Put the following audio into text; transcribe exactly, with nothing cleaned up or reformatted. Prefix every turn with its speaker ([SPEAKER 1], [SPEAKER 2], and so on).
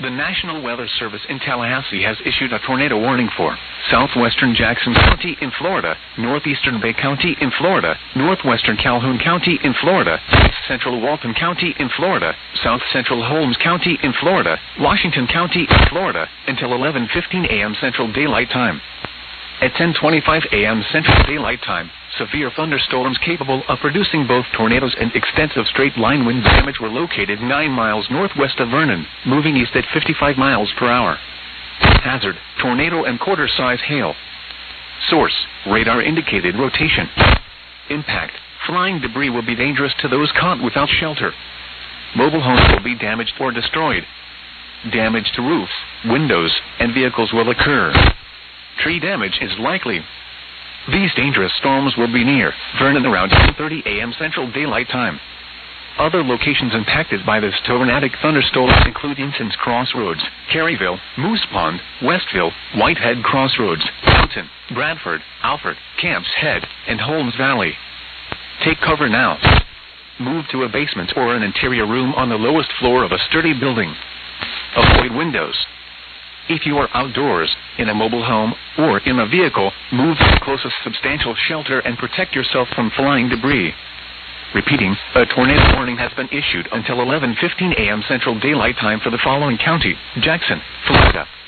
[SPEAKER 1] The National Weather Service in Tallahassee has issued a tornado warning for southwestern Jackson County in Florida, northeastern Bay County in Florida, northwestern Calhoun County in Florida, central Walton County in Florida, south central Holmes County in Florida, Washington County in Florida, until eleven fifteen a m Central Daylight Time. At ten twenty-five a m Central Daylight Time, severe thunderstorms capable of producing both tornadoes and extensive straight-line wind damage were located nine miles northwest of Vernon, moving east at fifty-five miles per hour. Hazard, tornado and quarter-size hail. Source, radar-indicated rotation. Impact, flying debris will be dangerous to those caught without shelter. Mobile homes will be damaged or destroyed. Damage to roofs, windows, and vehicles will occur. Tree damage is likely. These dangerous storms will be near Vernon around ten thirty a m Central Daylight Time. Other locations impacted by this tornadic thunderstorm include Insons Crossroads, Caryville, Moose Pond, Westville, Whitehead Crossroads, Fountain, Bradford, Alford, Camps Head, and Holmes Valley. Take cover now. Move to a basement or an interior room on the lowest floor of a sturdy building. Avoid windows. If you are outdoors, in a mobile home, or in a vehicle, move to the closest substantial shelter and protect yourself from flying debris. Repeating, a tornado warning has been issued until eleven fifteen a m Central Daylight Time for the following county: Jackson, Florida,